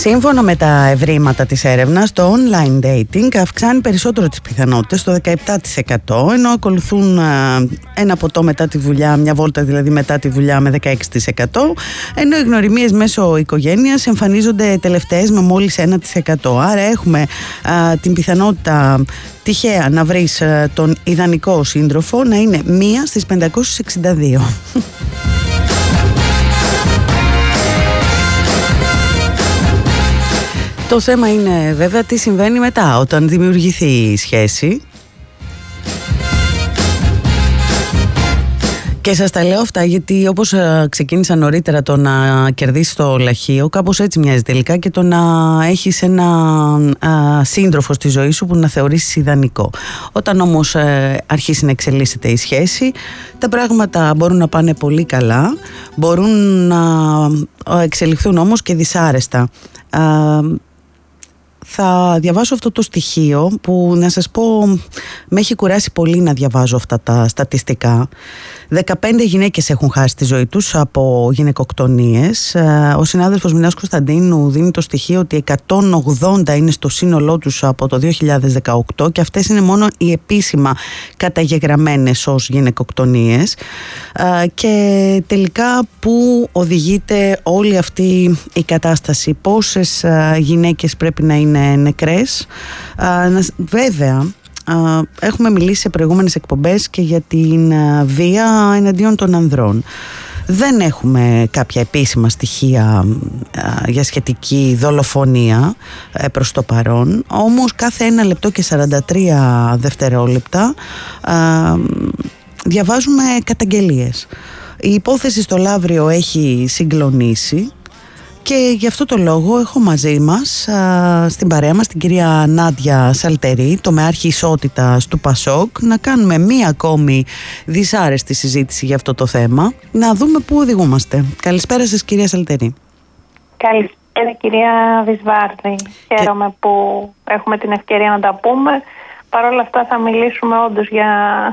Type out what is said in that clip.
Σύμφωνα με τα ευρήματα της έρευνας, το online dating αυξάνει περισσότερο τις πιθανότητες, το 17%, ενώ ακολουθούν ένα ποτό μετά τη δουλειά, μια βόλτα δηλαδή μετά τη δουλειά με 16%, ενώ οι γνωριμίες μέσω οικογένειας εμφανίζονται τελευταίες με μόλις 1%. Άρα έχουμε την πιθανότητα τυχαία να βρεις τον ιδανικό σύντροφο να είναι 1 στις 562. Το θέμα είναι βέβαια τι συμβαίνει μετά όταν δημιουργηθεί η σχέση. Και σας τα λέω αυτά γιατί όπως ξεκίνησα νωρίτερα, το να κερδίσεις το λαχείο κάπως έτσι μοιάζει τελικά, και το να έχεις ένα σύντροφο στη ζωή σου που να θεωρήσεις ιδανικό. Όταν όμως αρχίσει να εξελίσσεται η σχέση, τα πράγματα μπορούν να πάνε πολύ καλά, μπορούν να εξελιχθούν όμως και δυσάρεστα. Θα διαβάσω αυτό το στοιχείο που, να σας πω, με έχει κουράσει πολύ να διαβάζω αυτά τα στατιστικά. 15 γυναίκες έχουν χάσει τη ζωή τους από γυναικοκτονίες. Ο συνάδελφος Μινάς Κωνσταντίνου δίνει το στοιχείο ότι 180 είναι στο σύνολό τους από το 2018, και αυτές είναι μόνο οι επίσημα καταγεγραμμένες ως γυναικοκτονίες. Και τελικά πού οδηγείται όλη αυτή η κατάσταση, πόσες γυναίκες πρέπει να είναι νεκρές? Βέβαια, έχουμε μιλήσει σε προηγούμενες εκπομπές και για την βία εναντίον των ανδρών. Δεν έχουμε κάποια επίσημα στοιχεία για σχετική δολοφονία προς το παρόν, όμως κάθε 1 λεπτό και 43 δευτερόλεπτα διαβάζουμε καταγγελίες. Η υπόθεση στο Λαύριο έχει συγκλονίσει, και γι' αυτό το λόγο έχω μαζί μας στην παρέα μας την κυρία Νάντια Σαλτερή, τομεάρχη ισότητας του Πασόκ, να κάνουμε μία ακόμη δυσάρεστη συζήτηση για αυτό το θέμα, να δούμε πού οδηγούμαστε. Καλησπέρα σας, κυρία Σαλτερή. Καλησπέρα, κυρία Βυσβάρδη. Χαίρομαι που έχουμε την ευκαιρία να τα πούμε. Παρ' όλα αυτά θα μιλήσουμε όντως για